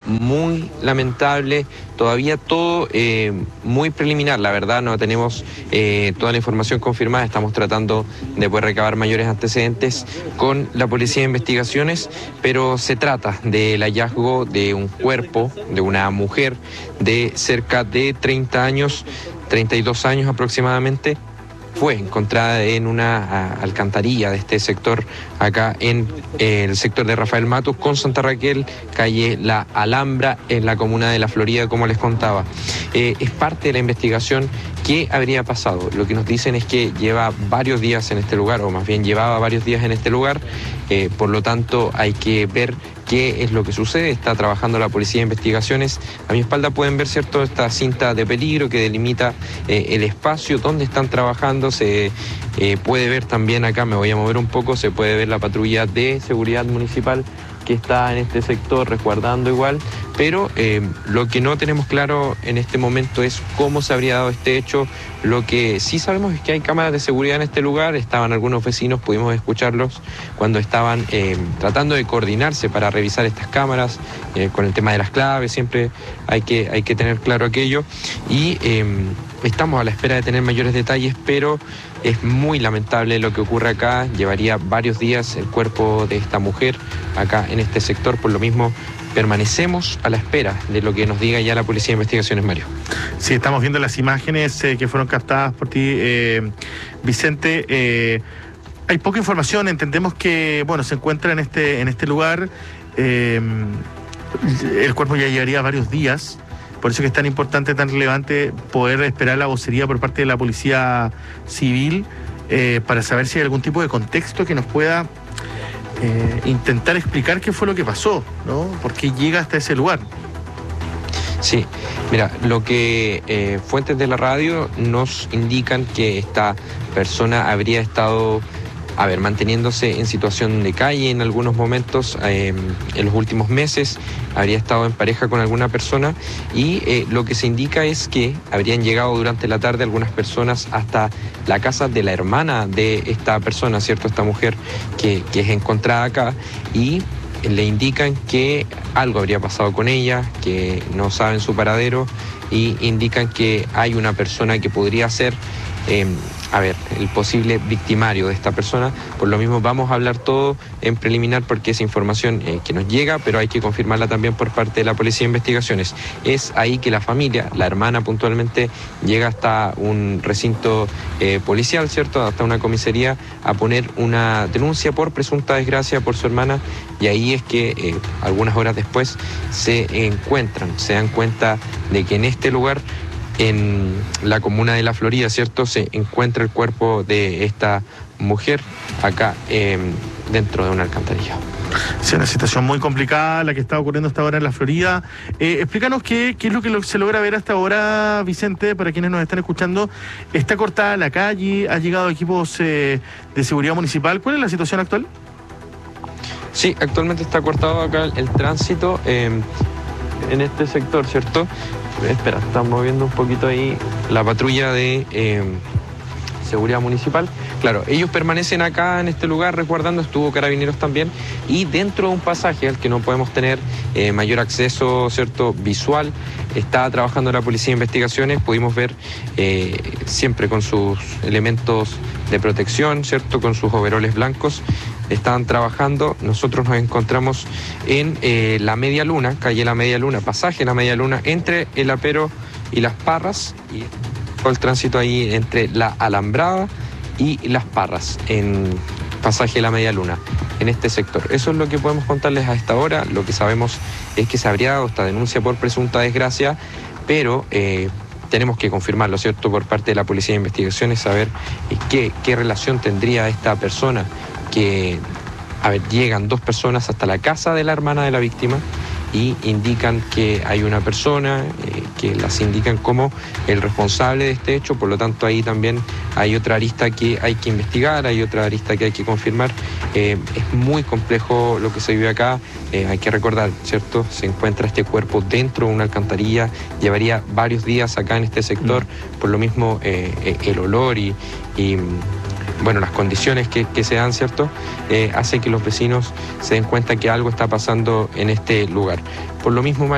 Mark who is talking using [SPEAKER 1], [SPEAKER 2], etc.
[SPEAKER 1] muy lamentable, todavía todo muy preliminar, la verdad no tenemos toda la información confirmada, estamos tratando de poder recabar mayores antecedentes con la Policía de Investigaciones, pero se trata del hallazgo de un cuerpo de una mujer de cerca de 30 años, 32 años aproximadamente. Fue encontrada en una alcantarilla de este sector, acá en el sector de Rafael Matus con Santa Raquel, calle La Alhambra, en la comuna de La Florida, como les contaba. Es parte de la investigación. ¿Qué habría pasado? Lo que nos dicen es que lleva varios días en este lugar, o más bien llevaba varios días en este lugar, por lo tanto hay que ver qué es lo que sucede. Está trabajando la Policía de Investigaciones. A mi espalda pueden ver, ¿cierto?, esta cinta de peligro que delimita el espacio donde están trabajando. Se puede ver también acá, me voy a mover un poco, se puede ver la patrulla de seguridad municipal que está en este sector resguardando igual, pero lo que no tenemos claro en este momento es cómo se habría dado este hecho. Lo que sí sabemos es que hay cámaras de seguridad en este lugar, estaban algunos vecinos, pudimos escucharlos cuando estaban tratando de coordinarse para revisar estas cámaras, con el tema de las claves, siempre hay que tener claro aquello, y estamos a la espera de tener mayores detalles, pero es muy lamentable lo que ocurre acá. Llevaría varios días el cuerpo de esta mujer acá en este sector, por lo mismo permanecemos a la espera de lo que nos diga ya la Policía de Investigaciones, Mario.
[SPEAKER 2] Sí, estamos viendo las imágenes que fueron captadas por ti, Vicente. Hay poca información, entendemos que, bueno, se encuentra en este lugar. El cuerpo ya llevaría varios días. Por eso que es tan importante, tan relevante poder esperar la vocería por parte de la Policía Civil para saber si hay algún tipo de contexto que nos pueda intentar explicar qué fue lo que pasó, ¿no? ¿Por qué llega hasta ese lugar?
[SPEAKER 1] Sí, mira, lo que fuentes de la radio nos indican que esta persona habría estado manteniéndose en situación de calle en algunos momentos, en los últimos meses, habría estado en pareja con alguna persona, y lo que se indica es que habrían llegado durante la tarde algunas personas hasta la casa de la hermana de esta persona, ¿cierto? Esta mujer que es encontrada acá, y le indican que algo habría pasado con ella, que no saben su paradero, y indican que hay una persona que podría ser el posible victimario de esta persona. Por lo mismo vamos a hablar todo en preliminar porque es información que nos llega, pero hay que confirmarla también por parte de la Policía de Investigaciones. Es ahí que la familia, la hermana puntualmente, llega hasta un recinto policial, ¿cierto?, hasta una comisaría, a poner una denuncia por presunta desgracia por su hermana, y ahí es que algunas horas después se dan cuenta de que en este lugar, en la comuna de La Florida, ¿cierto?, se encuentra el cuerpo de esta mujer acá dentro de una alcantarilla.
[SPEAKER 2] Sí, una situación muy complicada la que está ocurriendo hasta ahora en La Florida. Explícanos qué es lo que se logra ver hasta ahora, Vicente, para quienes nos están escuchando. ¿Está cortada la calle? ¿Ha llegado equipos de seguridad municipal? ¿Cuál es la situación actual?
[SPEAKER 1] Sí, actualmente está cortado acá el tránsito en este sector, ¿cierto? Espera, están moviendo un poquito ahí la patrulla de seguridad municipal. Claro, ellos permanecen acá en este lugar resguardando, estuvo Carabineros también, y dentro de un pasaje al que no podemos tener mayor acceso, ¿cierto?, visual, está trabajando la Policía de Investigaciones. Pudimos ver siempre con sus elementos de protección, ¿cierto?, con sus overoles blancos, estaban trabajando. Nosotros nos encontramos en la Media Luna, calle La Media Luna, pasaje La Media Luna, entre el Apero y Las Parras, y todo el tránsito ahí entre la Alambrada y Las Parras, en pasaje La Media Luna, en este sector. Eso es lo que podemos contarles a esta hora. Lo que sabemos es que se habría dado esta denuncia por presunta desgracia, pero tenemos que confirmarlo, ¿cierto?, por parte de la Policía de Investigaciones, saber qué relación tendría esta persona, que llegan dos personas hasta la casa de la hermana de la víctima y indican que hay una persona que las indican como el responsable de este hecho. Por lo tanto, ahí también hay otra arista que hay que investigar, hay otra arista que hay que confirmar. Es muy complejo lo que se vive acá. Hay que recordar, ¿cierto?, se encuentra este cuerpo dentro de una alcantarilla, llevaría varios días acá en este sector. Por lo mismo el olor y las condiciones que se dan, ¿cierto?, hace que los vecinos se den cuenta que algo está pasando en este lugar. Por lo mismo,